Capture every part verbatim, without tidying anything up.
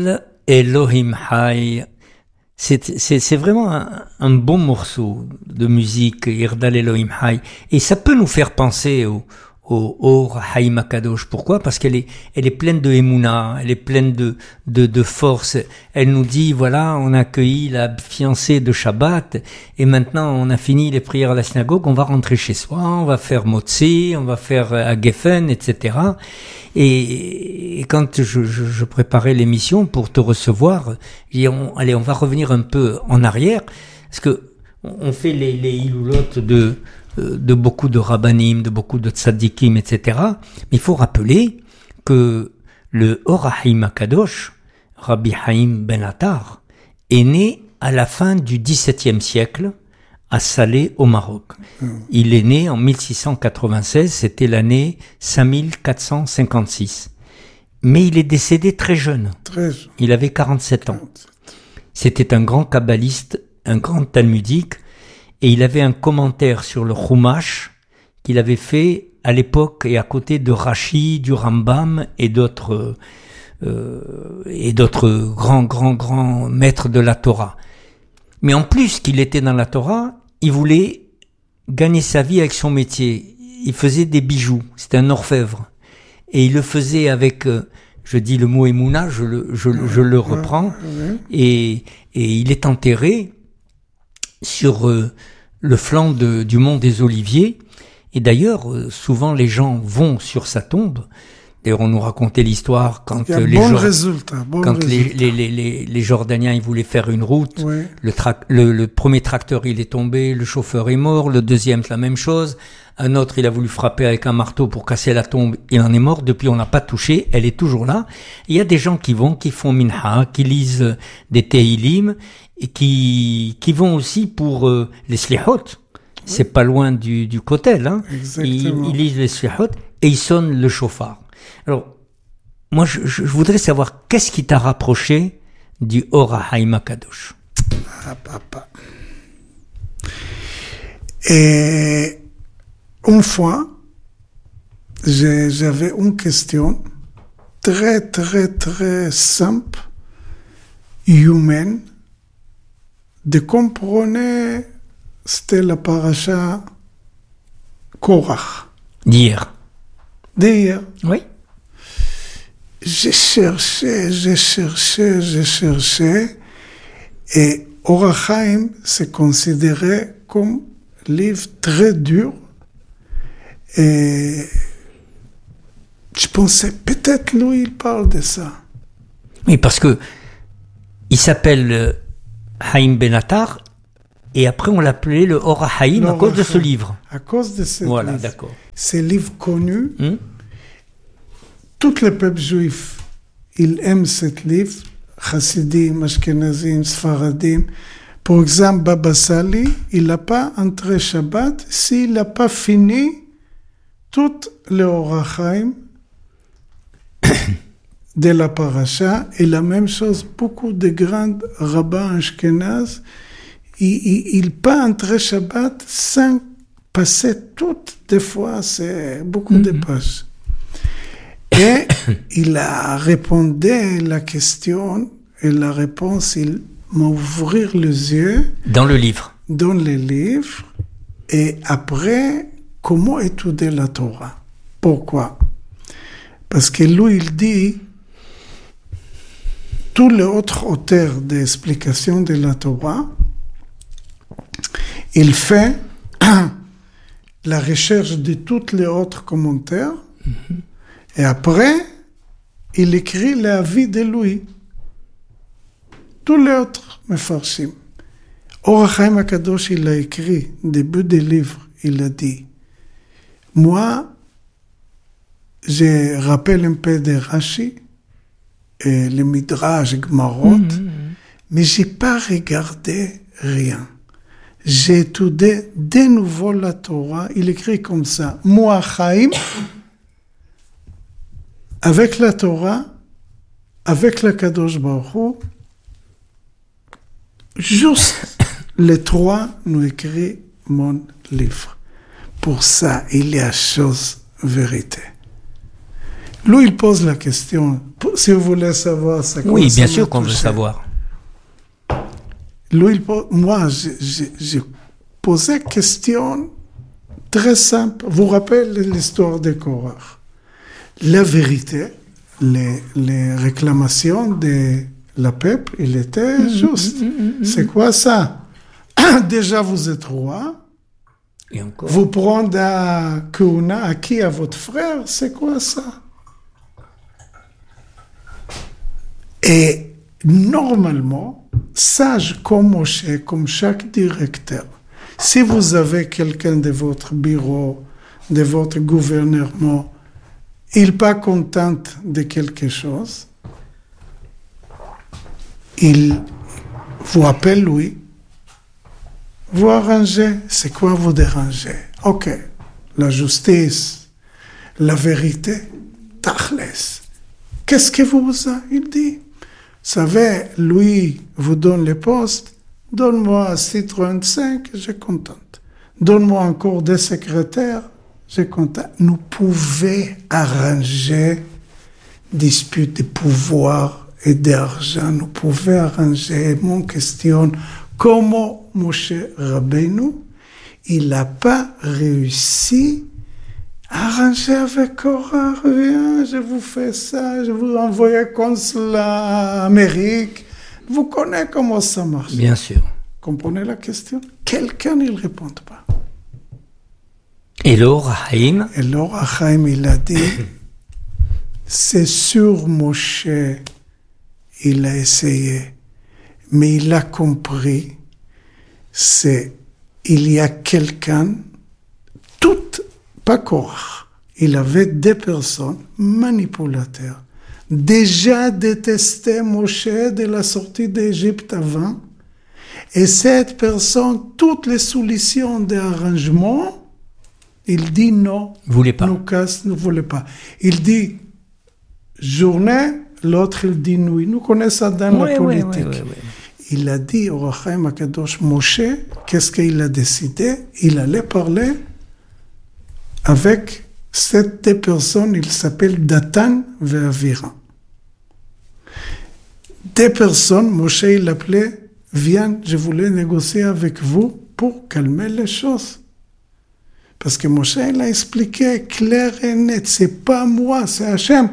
Yirdal Elohim Hay. C'est, c'est, c'est vraiment un, un bon morceau de musique, Yirdal Elohim Hay. Et ça peut nous faire penser au, au Or Haïm Akadosh. Pourquoi? Parce qu'elle est, elle est pleine de Emouna, elle est pleine de, de, de force. Elle nous dit, voilà, on a accueilli la fiancée de Shabbat, et maintenant on a fini les prières à la synagogue, on va rentrer chez soi, on va faire Motzi, on va faire Agefen, et cetera. Et, et quand je, je, je préparais l'émission pour te recevoir, j'ai dit, on, allez, on va revenir un peu en arrière, parce que on fait les, les hiloulotes de, de beaucoup de rabbanim, de beaucoup de tzadikim, et cetera. Mais il faut rappeler que le Or HaHaim Akadosh, Rabbi Haïm Ben Attar, est né à la fin du dix-septième siècle à Salé au Maroc. Mmh. Il est né en mille six cent quatre-vingt-seize, c'était l'année cinq mille quatre cent cinquante-six. Mais il est décédé très jeune. Très jeune. Il avait quarante-sept ans. quarante-sept. C'était un grand kabbaliste, un grand talmudique, et il avait un commentaire sur le Chumash qu'il avait fait à l'époque et à côté de Rashi, du Rambam et d'autres euh, et d'autres grands grands grands maîtres de la Torah. Mais en plus qu'il était dans la Torah, il voulait gagner sa vie avec son métier. Il faisait des bijoux, c'était un orfèvre, et il le faisait avec, euh, je dis le mot Emouna, je le je, je le reprends, et et il est enterré sur euh, le flanc de, du mont des Oliviers. Et d'ailleurs, euh, souvent les gens vont sur sa tombe. D'ailleurs, on nous racontait l'histoire quand euh, les, bon Jor- résultat, bon quand les, résultat. les, les, les, les Jordaniens ils voulaient faire une route. Oui. Le, tra- le, le premier tracteur il est tombé, le chauffeur est mort. Le deuxième c'est la même chose. Un autre il a voulu frapper avec un marteau pour casser la tombe, il en est mort. Depuis on n'a pas touché, elle est toujours là. Il y a des gens qui vont, qui font minha, qui lisent des Tehillim, et qui qui vont aussi pour euh, les slihot. C'est pas loin du du kotel, hein. Ils, ils lisent les slihot et ils sonnent le chauffard. Alors moi je, je voudrais savoir qu'est-ce qui t'a rapproché du Or HaHaim Akadosh. Ah papa. Et une fois, j'ai, j'avais une question très très très simple, humaine, de comprendre, c'était la paracha Korach. D'hier. D'hier. Oui. J'ai cherché, j'ai cherché, j'ai cherché, et Or HaHaim c'est considéré comme livre très dur, et je pensais peut-être lui il parle de ça. Oui, parce que il s'appelle Haïm Ben Attar, et après on l'appelait le Or HaHaim à cause de ce livre. À cause de ce voilà, livre. Voilà, d'accord. Ce livre connu, hmm? Tout le peuple juif, il aime ce livre, Chassidim, Ashkenazim, Sfaradim. Par exemple, Baba Sali, il n'a pas entré Shabbat s'il n'a pas fini tout le Or HaHaim de la paracha. Et la même chose, beaucoup de grands rabbins ashkénazes, ils ne pas entrer Shabbat sans passer toutes des fois, c'est beaucoup mm-hmm. de pages. Et il a répondu à la question, et la réponse, il m'a ouvert les yeux. Dans le livre. Dans le livre. Et après, comment étudier la Torah? Pourquoi? Parce que lui, il dit, tous les autres auteurs d'explication de la Torah, il fait la recherche de tous les autres commentaires, mm-hmm. et après, il écrit la vie de lui. Tous les autres mefarshim. Or HaHaim Akadosh, il a écrit, début du livre, il a dit, moi, je rappelle un peu de Rashi, et le Midrash, Gmarot, mm-hmm. mais j'ai pas regardé rien. J'ai étudié de nouveau la Torah, il écrit comme ça, moi, Chaim, avec la Torah, avec la Kadosh Baruch Hu, juste les trois nous écrit mon livre. Pour ça, il y a chose vérité. Lui, il pose la question. Si vous voulez savoir, ça Oui, bien sûr qu'on veut savoir. Lui, il pose, moi, j'ai posé une question très simple. Vous rappelez l'histoire de Korach. La vérité, les, les réclamations de la peuple, il était mmh, juste. Mmh, mmh, C'est quoi ça? Déjà, vous êtes roi. Et encore. Vous prenez à Kuna, à qui? À votre frère? C'est quoi ça? Et normalement, sage comme Moshe, comme chaque directeur, si vous avez quelqu'un de votre bureau, de votre gouvernement, il n'est pas content de quelque chose, il vous appelle lui, vous arrangez, c'est quoi vous déranger? Ok, la justice, la vérité, tachles. Qu'est-ce que vous a? Il dit, vous savez, lui vous donne le poste, donne-moi Citroën cinq, je suis content. Donne-moi encore des secrétaires, je suis content. Nous pouvons arranger dispute de pouvoir et d'argent. Nous pouvons arranger. Mon question, comment Moshe Rabbeinu, il n'a pas réussi à arranger avec Korach? Viens, je vous fais ça, je vous envoie consulat Amérique. Vous connaissez comment ça marche? Bien sûr. Comprenez la question? Quelqu'un ne répond pas. Et L'Or HaChaim? Et L'Or HaChaim, il a dit, c'est sûr Moshe, il a essayé, mais il a compris, c'est, il y a quelqu'un, tout, pas Korach, il avait des personnes manipulateurs, déjà détesté Moshe de la sortie d'Égypte avant, et cette personne, toutes les solutions d'arrangement, il dit non. Voulait pas. Nous casse, ne voulait pas. Il dit journée, l'autre il dit nuit. Nous connaissons ça dans oui, la politique. Oui, oui, oui, oui. Il a dit au Or HaChaim HaKadosh Moshe, qu'est-ce qu'il a décidé? Il allait parler avec cette personne, il s'appelle Datan et Aviram. Des personnes, Moshe il l'appelait, viens, je voulais négocier avec vous pour calmer les choses. Parce que Moshe il a expliqué clair et net, c'est pas moi, c'est Hachem.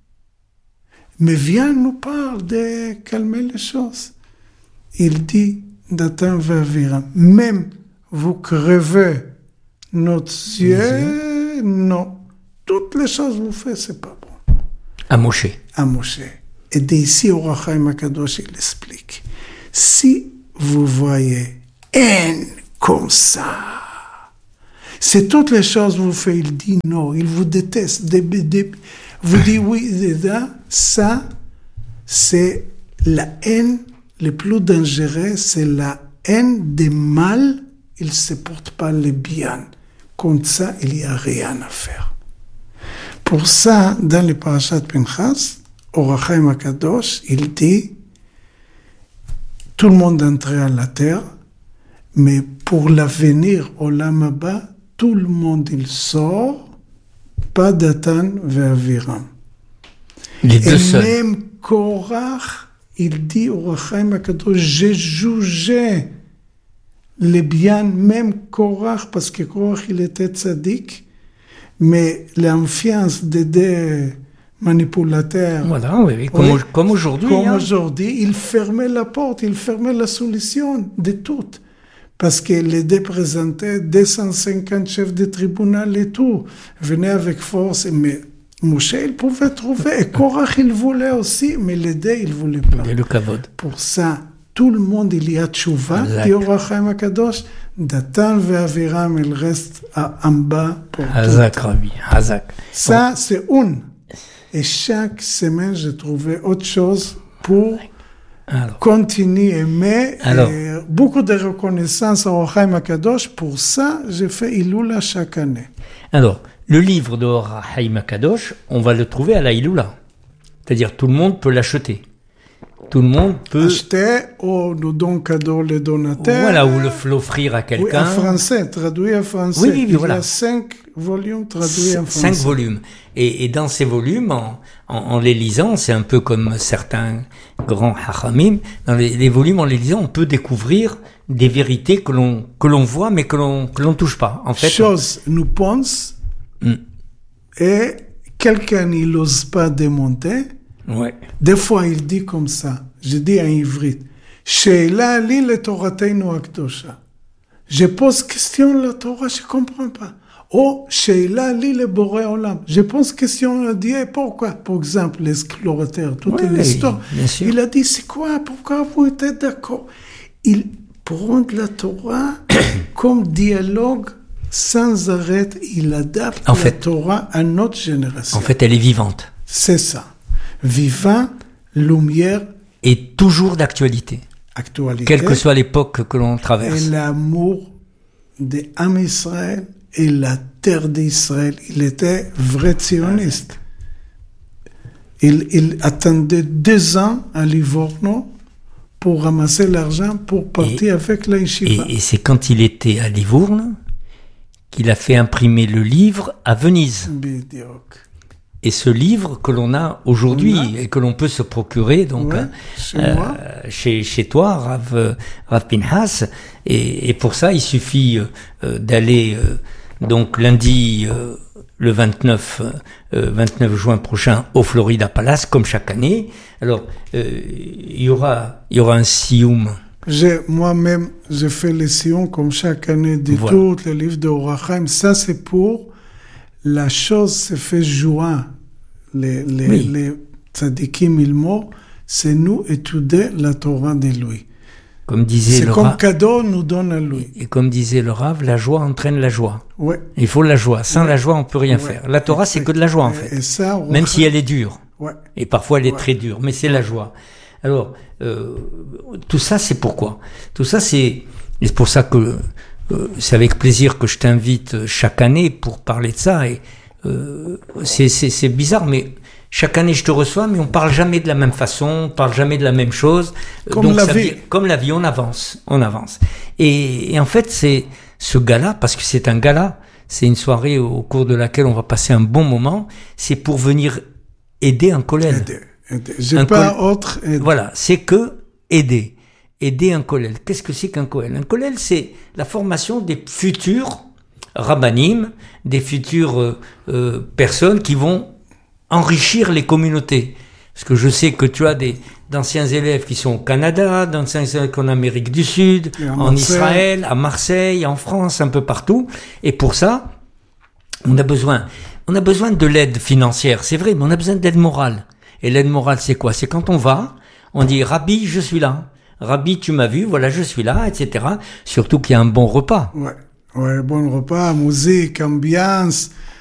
Mais viens nous parle de calmer les choses. Il dit, Datan et Aviram, même vous crevez notre yeux, non. Toutes les choses que vous faites, c'est pas bon. À Moshe. À Moshe. Et d'ici, au Or HaChaim HaKadosh, il explique. Si vous voyez haine comme ça, c'est toutes les choses que vous faites, il dit non, il vous déteste. Des, des, vous dites oui, ça, c'est la haine, le plus dangereux, c'est la haine des mal, il ne supporte pas le bien. Comme ça, il n'y a rien à faire. Pour ça, dans le parashat Pinchas, Or HaChaim HaKadosh, il dit, tout le monde entrait à la terre, mais pour l'avenir, au Olam Haba, tout le monde il sort, pas Datan et Aviram. Les deux et seuls. Même Korach, il dit au Or HaChaim HaKadosh, j'ai jugé les biens, même Korach, parce que Korach il était tzaddik, mais l'influence des deux manipulateurs. Voilà, oui, oui. Comme, oui, au, comme aujourd'hui. Comme hein. aujourd'hui, il fermait la porte, il fermait la solution de tout. Parce que les deux présentaient deux cent cinquante chefs de tribunal et tout, venaient avec force, mais Moshe, il pouvait trouver, et Korach, il voulait aussi, mais les deux, il ne voulaient pas. Et le kavod. Pour ça, tout le monde, il y a tchouva, dit au Or HaChaim HaKadosh, Datan et Aviram, il reste à, en bas pour Hazak, Rabbi, Hazak. ça, bon. C'est une. Et chaque semaine, j'ai trouvé autre chose pour alors, continuer. Mais euh, beaucoup de reconnaissance à Or HaChaim HaKadosh. Pour ça, j'ai fait Iloula chaque année. Alors, le livre de Or HaChaim HaKadosh, on va le trouver à la Iloula. C'est-à-dire, tout le monde peut l'acheter. tout le monde peut acheter ou nous donner cadeau les donateurs. Voilà, ou le, l'offrir à quelqu'un. Oui, en français, traduit en français. Oui, oui, oui, Il voilà. y a cinq volumes traduits en français. Cinq volumes. Et, et dans ces volumes, en, en, en les lisant, c'est un peu comme certains grands hachamim, dans les, les volumes, en les lisant, on peut découvrir des vérités que l'on, que l'on voit, mais que l'on, que l'on touche pas. En fait, chose nous pense, mm. et quelqu'un, il n'ose pas démonter. Ouais. Des fois, il dit comme ça. Je dis en ivrite. Sheila li le Torateinu akdosha. Je pose question la Torah, je comprends pas. Oh, Sheila li le Boré Olam. Je pose question à Dieu. Pourquoi? Par exemple, l'explorateur, toute Ouais, l'histoire. bien sûr. Il a dit, c'est quoi? Pourquoi vous êtes d'accord? Il prend la Torah comme dialogue sans arrêt. Il adapte En la fait, Torah à notre génération. En fait, elle est vivante. C'est ça. Vivant, lumière, Et toujours d'actualité. actualité. Quelle que soit l'époque que l'on Et traverse. l'amour de Am Israël et la terre d'Israël. Il était vrai sioniste. Il, il attendait deux ans à Livorno pour ramasser l'argent pour partir Et- avec la yeshiva. Et, et c'est quand il était à Livourne qu'il a fait imprimer le livre à Venise. Bidioc. Et ce livre que l'on a aujourd'hui On a. et que l'on peut se procurer donc Ouais, euh, chez euh, moi. chez, chez toi, Rav, euh, Rav Pinhas, et, et pour ça il suffit euh, d'aller euh, donc lundi euh, le vingt-neuf, euh, vingt-neuf juin prochain au Florida Palace comme chaque année. Alors euh, il y aura il y aura un sioum. J'ai, moi-même, j'ai fait les sions comme chaque année de Voilà. tous les livres de Orachaim. Ça, c'est pour la chose se fait juin. Les, les, Oui. les tzadikim ilmo, c'est nous étudier la Torah de lui. Comme disait C'est le comme Rav, cadeau nous donne à lui. et comme disait le Rav, la joie entraîne la joie. Ouais. Il faut la joie. Sans Ouais. la joie, on peut rien Ouais. faire. La Torah, c'est que de la joie en Et- fait. Et ça, Même Orachaim- si elle est dure. Ouais. Et parfois elle est Ouais. très dure, mais c'est la joie. Alors, euh, tout ça c'est pourquoi? Tout ça c'est, et c'est pour ça que euh, c'est avec plaisir que je t'invite chaque année pour parler de ça. Et euh, c'est, c'est, c'est bizarre, mais chaque année je te reçois, mais on parle jamais de la même façon, on parle jamais de la même chose. Comme Donc, la ça vie. vient- comme la vie, on avance, on avance. Et, et en fait, c'est ce gala, parce que c'est un gala, c'est une soirée au cours de laquelle on va passer un bon moment, c'est pour venir aider un collègue. Aider, aider. J'ai Un pas col- autre aide. Voilà, c'est que aider. Aider un kollel. Qu'est-ce que c'est qu'un kollel? Un kollel, c'est la formation des futurs rabbanim, des futures euh, euh, personnes qui vont enrichir les communautés. Parce que je sais que tu as des d'anciens élèves qui sont au Canada, d'anciens élèves en Amérique du Sud, Et à en Marseille. Israël, à Marseille, en France, un peu partout. Et pour ça, on a besoin, on a besoin de l'aide financière, c'est vrai, mais on a besoin d'aide morale. Et l'aide morale, c'est quoi? C'est quand on va, on dit, Rabbi, je suis là. Rabbi, tu m'as vu, voilà, je suis là, et cetera. Surtout qu'il y a un bon repas. Ouais. Ouais, bon repas, musique, ambiance,